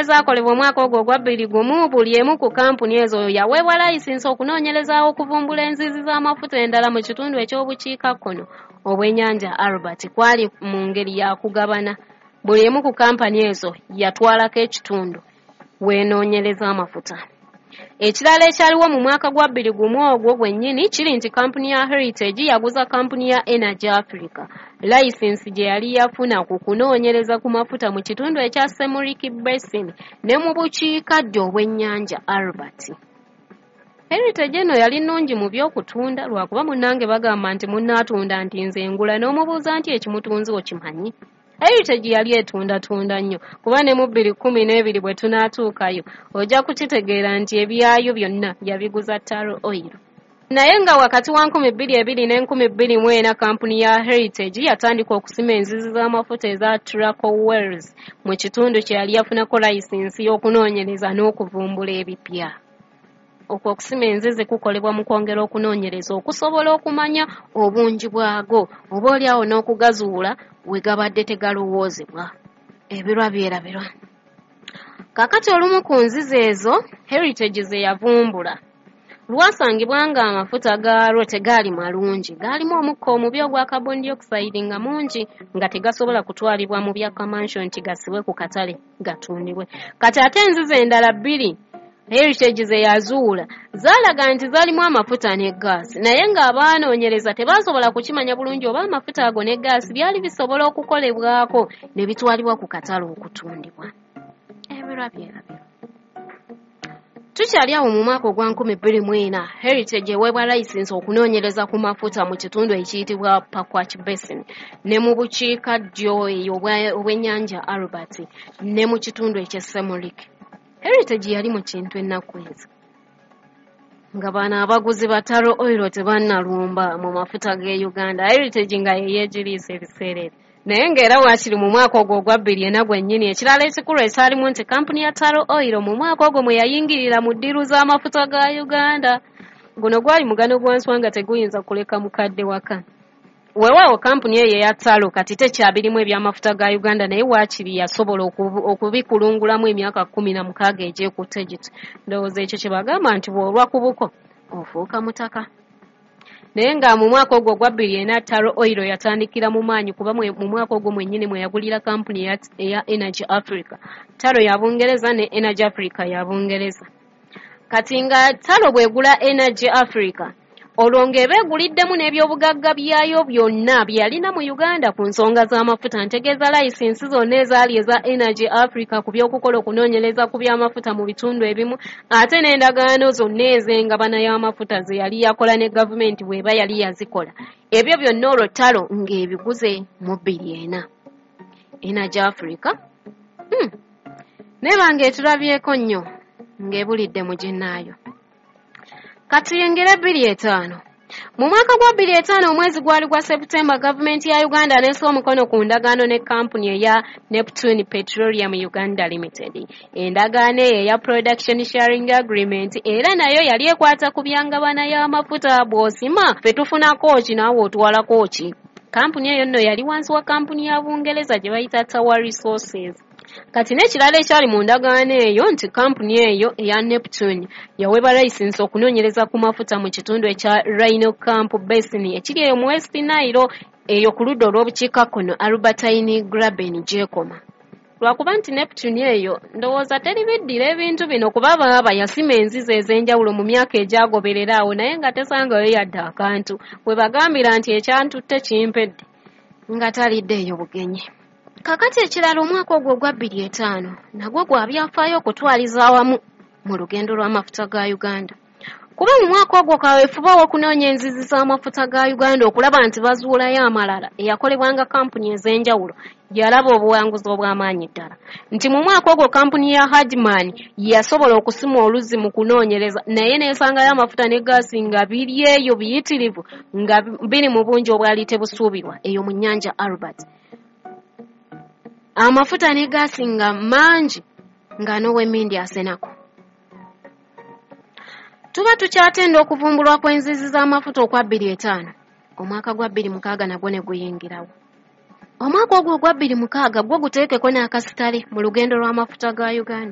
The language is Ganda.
ezaakolebwa omwaka ogwo ogwa 2021 buli emu ku kampuni ezo yaweebwa layisinsi okunoonyerezaawo okuvumbula enzizi z'amafuta endala mu kitundu eky'obukiikakkono obw'ennyanja Albert kwali mu ngeri ya kugabana. Buli emu ku kampani ezo yatwalako ekitundu weenoonyereza amafuta. Ekirala ekyaliwo mu mwaka gwa 2021 ogwo gwennyini kiri nti kampuni ya Heritage yaguza kampuni ya Energy Africa layisinsi gye yali yafuna ku kunoonyereza ku mafuta mu kitundu ekya Semuriki Basin ne mu bukiikaddyo obw'ennyanja Albert. Heritage eno yali nnungi mu by'okutunda lwakuba munnange bagamba nti munnaatunda nti nze ngula n'omubuuza nti ekimutunzi okimanyi. Heritage yali etunda nnyo kuba ne mu 2012 bwe tunaatuukayo ojja kukitegeera nti ebyayo byonna yabiguza Taro Oil. Naye nga wakati wa 2022 ne 2024 kampuni ya Heritage yatandika okusima enzizi z'amafuta eza Traco Wells mu kitundu kye yali yafunako layisinsi y'okunoonyereza n'okuvumbula ebipya. Okwo okusima enzizi kukolebwa mu kwongera okunoonyereza okusobola okumanya obungi bwago oba oliawo n'okugazuula we gabadde tegalowoozebwa. Ebirwa byerabirwa. Kakati olumu ku nzizi ezo Heritage ze yavumbula lwasangibwa nga amafuta gaalwo tegaali malungi, gaalimu omukka omubi ogwa carbon dioxide nga mungi nga tegasobola kutwalibwa mu bya commercial nti gasibwe ku katale gatundibwe. Kati ate enzizi endala 2 Heritage ze yazuula zaalaga nti zaalimu amafuta ne gaasi, naye ng'abaanoonyereza tebaasobola kukimanya bulungi oba amafuta ago ne gaasi byali bisobola okukolebwako ne bitwalibwa ku katale okutundibwa. Ebirwa byerabirwa. Tukyali awo mu mwaka ogwa 2024 Heritage eweebwa layisinsi okunoonyereza ku mafuta mu kitundu ekiyitibwa Pakwach Basin ne mu bukiikaddyo eyo obw'ennyanja Albert ne mu kitundu eky'Semuriki. Heritage yali mu kintu ennaku ezo nga bano abaguzi ba Taro Oil tebannalumba mu mafuta g'e Uganda. Heritage nga yeyeegiriisa ebiseera ebyo. Naye ng'era waakiri mu mwaka ogwo ogwa 2024 gwennyini ekirala ekikulu ekyalimu nti kampuni ya Taro Oil mu mwaka ogwo mwe yayingirira mu ddiiru z'amafuta ga Uganda. Guno gwali mugano gwa nswa nga teguyinza kuleka mukadde waka. Weewaawo kampuni eyo ya Taro kati tekyabirimu ebyamafuta ga Uganda naye waakiri yasobola okubikulungulamu emyaka 16 egyekutte giti. Ndowooza ekyo kye bagamba nti bw'olwa ku buko ofuuka mutaka. Naye nga mu mwaka ogwo gwa 2024 Taro Oil yatandikira mu maanyi kuba mu mwaka ogwo mwennyini mwe yagulira kampuni eya Energy Africa. Taro ya Bungereza ne Energy Africa ya Bungereza. Kati nga Taro bwegula Energy Africa olwo ng'ebeeguliddemu n'ebyobugagga byayo byonna byalina mu Uganda ku nsonga z'amafuta. Ntegeeza layisinsi zonna ezaali eza Energy Africa ku by'okukola okunoonyereza ku by'amafuta mu bitundu ebimu ate n'endagaano zonna ez'engabana y'amafuta ze yali yakola ne gavumenti bw'eba yali yazikola. Ebyo byonna olwo Taro ng'ebiguze mu 2024. Energy Africa neba ng'etulabyeko nnyo ng'ebulidde mu ginnaayo. Kati yengere 2005. Mu mwaka gwa 2005 omwezi gwali gwa September gavumenti ya Uganda n'essa omukono ku ndagaano ne kampuni eya Neptune Petroleum Uganda Limited. Endagaano eya Production Sharing Agreement era nayo yali ekwata ku byangabana y'amafuta bw'osima fe tufunako ki naawe otwalako ki. Kampuni eyo nno yali wansi wa kampuni ya Bungereza gye bayita Tower Resources. Kati n'ekirala ekyali mu ndagaano eyo nti kampuni eyo eya Neptune yaweebwa layisinsi okunoonyereza ku mafuta mu kitundu ekya Rhino Camp Basin ekiri eyo mu West Nile eyo ku ludda olw'obukiikakkono Albertine Graben gy'ekoma. Lwakuba nti Neptune eyo ndowooza teri biddira ebintu bino kuba baaba yasima enzizi ez'enjawulo mu myaka egyagoberera awo naye nga tesangayo yadde akantu bwe bagambira nti ekyantutte kimpedde nga talidde eyo bugenyi. Kakati ekirala omwaka ogwo gwa 2005 nagwo gwabyafaayo okutwaliza awamu mu lugendo lw'amafuta ga Uganda. Kuba mu mwaka ogwo kaweefuba w'okunoonya enzizi z'amafuta ga Uganda okulaba nti bazuulayo amalala eyakolebwanga kampuni ez'enjawulo yalaba obuwanguzi obw'amaanyi ddala. Nti mu mwaka ogwo kampuni ya Hardman yasobola okusima oluzzi mu kunoonyereza naye n'esangayo amafuta ne gaasi nga biri eyo biyitirivu nga biri mu bungi obwali tebusuubirwa eyo mu nnyanja Albert. Amafuta ne gaasi nga mangi nga n'ow'emmindi asenako. Tuba tukyatenda okuvumbulwa kw'enzizi z'amafuta okwa 2005. Omwaka gwa 2006 nagwo ne guyingirawo. Omwaka ogwo ogwa 2006 gwo guteekeko n'akasitale mu lugendo lw'amafuta ga Uganda.